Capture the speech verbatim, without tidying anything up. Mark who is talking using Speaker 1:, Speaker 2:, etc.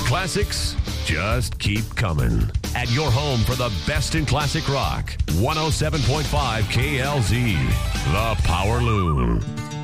Speaker 1: classics just keep coming. At your home for the best in classic rock, one oh seven point five K L Z, The Power Loom.